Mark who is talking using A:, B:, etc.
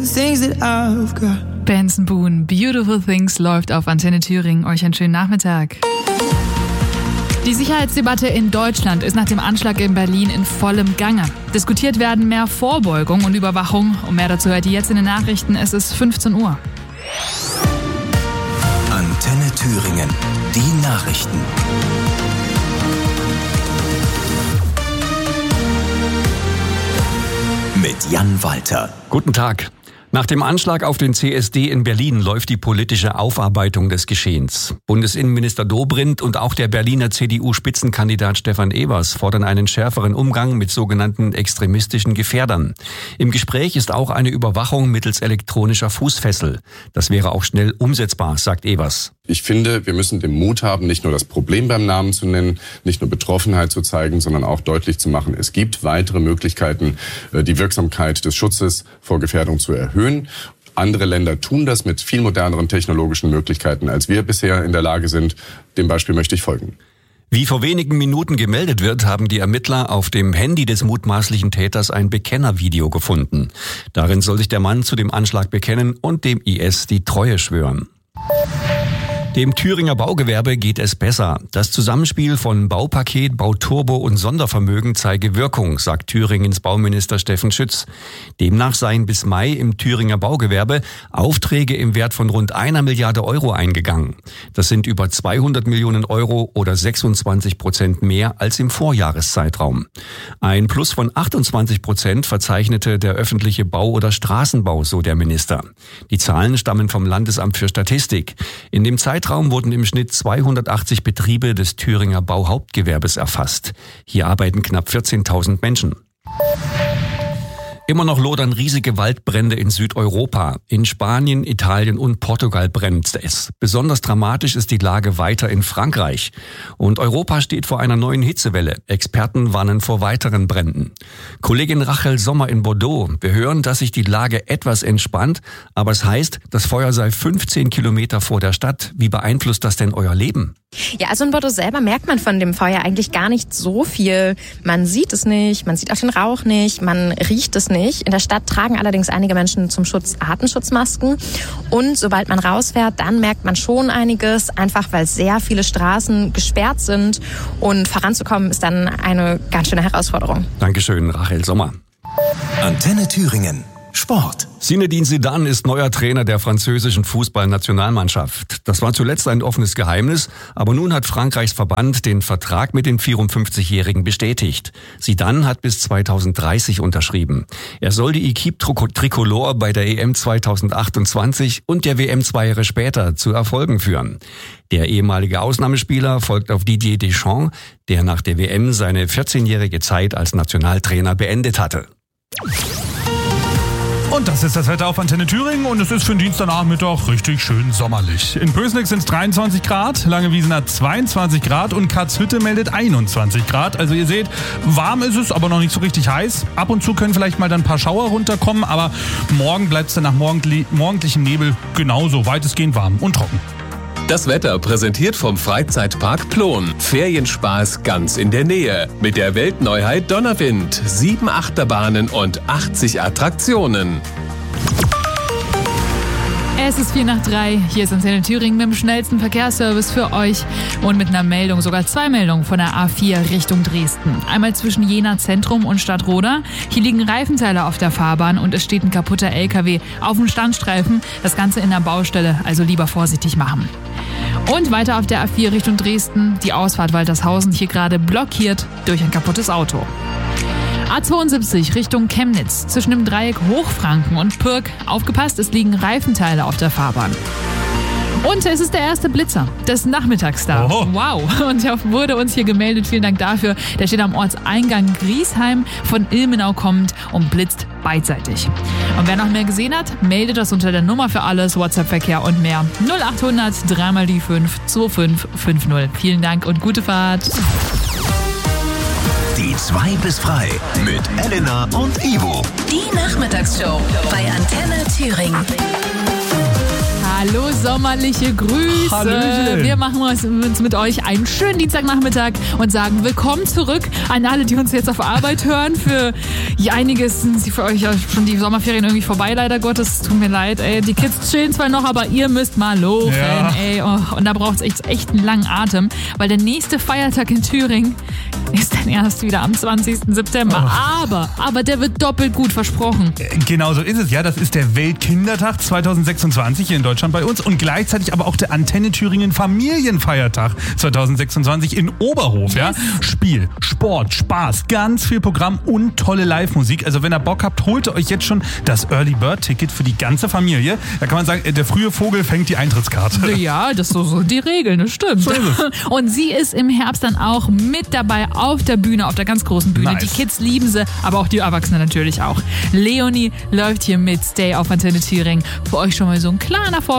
A: Benson Boone, Beautiful Things läuft auf Antenne Thüringen. Euch einen schönen Nachmittag. Die Sicherheitsdebatte in Deutschland ist nach dem Anschlag in Berlin in vollem Gange. Diskutiert werden mehr Vorbeugung und Überwachung. Und mehr dazu hört ihr jetzt in den Nachrichten. Es ist 15 Uhr.
B: Antenne Thüringen, die Nachrichten. Mit Jan Walter.
C: Guten Tag. Nach dem Anschlag auf den CSD in Berlin läuft die politische Aufarbeitung des Geschehens. Bundesinnenminister Dobrindt und auch der Berliner CDU-Spitzenkandidat Stefan Evers fordern einen schärferen Umgang mit sogenannten extremistischen Gefährdern. Im Gespräch ist auch eine Überwachung mittels elektronischer Fußfessel. Das wäre auch schnell umsetzbar, sagt Evers.
D: Ich finde, wir müssen den Mut haben, nicht nur das Problem beim Namen zu nennen, nicht nur Betroffenheit zu zeigen, sondern auch deutlich zu machen, es gibt weitere Möglichkeiten, die Wirksamkeit des Schutzes vor Gefährdung zu erhöhen. Andere Länder tun das mit viel moderneren technologischen Möglichkeiten, als wir bisher in der Lage sind. Dem Beispiel möchte ich folgen.
C: Wie vor wenigen Minuten gemeldet wird, haben die Ermittler auf dem Handy des mutmaßlichen Täters ein Bekennervideo gefunden. Darin soll sich der Mann zu dem Anschlag bekennen und dem IS die Treue schwören. Dem Thüringer Baugewerbe geht es besser. Das Zusammenspiel von Baupaket, Bauturbo und Sondervermögen zeige Wirkung, sagt Thüringens Bauminister Steffen Schütz. Demnach seien bis Mai im Thüringer Baugewerbe Aufträge im Wert von rund 1 Milliarde Euro eingegangen. Das sind über 200 Millionen Euro oder 26% mehr als im Vorjahreszeitraum. Ein Plus von 28% verzeichnete der öffentliche Bau- oder Straßenbau, so der Minister. Die Zahlen stammen vom Landesamt für Statistik. In dem Zeitraum wurden im Schnitt 280 Betriebe des Thüringer Bauhauptgewerbes erfasst. Hier arbeiten knapp 14.000 Menschen. Immer noch lodern riesige Waldbrände in Südeuropa. In Spanien, Italien und Portugal brennt es. Besonders dramatisch ist die Lage weiter in Frankreich. Und Europa steht vor einer neuen Hitzewelle. Experten warnen vor weiteren Bränden. Kollegin Rachel Sommer in Bordeaux. Wir hören, dass sich die Lage etwas entspannt. Aber es heißt, das Feuer sei 15 Kilometer vor der Stadt. Wie beeinflusst das denn euer Leben?
E: Ja, also in Bordeaux selber merkt man von dem Feuer eigentlich gar nicht so viel. Man sieht es nicht, man sieht auch den Rauch nicht, man riecht es nicht. In der Stadt tragen allerdings einige Menschen zum Schutz Atemschutzmasken. Und sobald man rausfährt, dann merkt man schon einiges, einfach weil sehr viele Straßen gesperrt sind. Und voranzukommen ist dann eine ganz schöne Herausforderung.
C: Dankeschön, Rachel Sommer.
B: Antenne Thüringen. Sport.
C: Zinedine Zidane ist neuer Trainer der französischen Fußballnationalmannschaft. Das war zuletzt ein offenes Geheimnis, aber nun hat Frankreichs Verband den Vertrag mit dem 54-Jährigen bestätigt. Zidane hat bis 2030 unterschrieben. Er soll die Équipe Tricolore bei der EM 2028 und der WM 2 Jahre später zu Erfolgen führen. Der ehemalige Ausnahmespieler folgt auf Didier Deschamps, der nach der WM seine 14-jährige Zeit als Nationaltrainer beendet hatte.
F: Und das ist das Wetter auf Antenne Thüringen und es ist für den Dienstagnachmittag richtig schön sommerlich. In Pößneck sind es 23 Grad, Langewiesen hat 22 Grad und Katzhütte meldet 21 Grad. Also ihr seht, warm ist es, aber noch nicht so richtig heiß. Ab und zu können vielleicht mal dann ein paar Schauer runterkommen, aber morgen bleibt es dann nach morgendlichem Nebel genauso weitestgehend warm und trocken.
G: Das Wetter präsentiert vom Freizeitpark Plon. Ferienspaß ganz in der Nähe. Mit der Weltneuheit Donnerwind. 7 Achterbahnen und 80 Attraktionen.
A: Es ist 2:04. Hier ist Antenne Thüringen mit dem schnellsten Verkehrsservice für euch und mit einer Meldung, sogar 2 Meldungen von der A4 Richtung Dresden. Einmal zwischen Jena Zentrum und Stadtroda. Hier liegen Reifenteile auf der Fahrbahn und es steht ein kaputter LKW auf dem Standstreifen. Das Ganze in der Baustelle, also lieber vorsichtig machen. Und weiter auf der A4 Richtung Dresden. Die Ausfahrt Waltershausen hier gerade blockiert durch ein kaputtes Auto. A72 Richtung Chemnitz zwischen dem Dreieck Hochfranken und Pirk. Aufgepasst, es liegen Reifenteile auf der Fahrbahn. Und es ist der erste Blitzer des Nachmittags da.
F: Oho.
A: Wow. Und der wurde uns hier gemeldet. Vielen Dank dafür. Der steht am Ortseingang Griesheim von Ilmenau kommend und blitzt beidseitig. Und wer noch mehr gesehen hat, meldet das unter der Nummer für alles, WhatsApp-Verkehr und mehr. 0800 3x5 2550. Vielen Dank und gute Fahrt.
B: Die 2 bis frei mit Elena und Ivo.
H: Die Nachmittagsshow bei Antenne Thüringen.
A: Hallo, sommerliche Grüße.
F: Hallöchen.
A: Wir machen uns mit euch einen schönen Dienstagnachmittag und sagen willkommen zurück an alle, die uns jetzt auf Arbeit hören. Für einiges sind für euch ja schon die Sommerferien irgendwie vorbei, leider Gottes. Tut mir leid, ey. Die Kids chillen zwar noch, aber ihr müsst mal lochen, ey. Oh, und da braucht es echt einen langen Atem, weil der nächste Feiertag in Thüringen ist dann erst wieder am 20. September. Aber der wird doppelt gut versprochen.
F: Genau so ist es, ja. Das ist der Weltkindertag 2026 hier in Deutschland bei uns und gleichzeitig aber auch der Antenne Thüringen Familienfeiertag 2026 in Oberhof, ja. Spiel, Sport, Spaß, ganz viel Programm und tolle Live-Musik. Also wenn ihr Bock habt, holt ihr euch jetzt schon das Early Bird Ticket für die ganze Familie. Da kann man sagen, der frühe Vogel fängt die Eintrittskarte.
A: Ja, das ist so die Regeln, das stimmt.
F: So ist es.
A: Und sie ist im Herbst dann auch mit dabei auf der Bühne, auf der ganz großen Bühne.
F: Nice.
A: Die Kids lieben sie, aber auch die Erwachsenen natürlich auch. Leonie läuft hier mit Stay auf Antenne Thüringen. Für euch schon mal so ein kleiner Vorgeschmack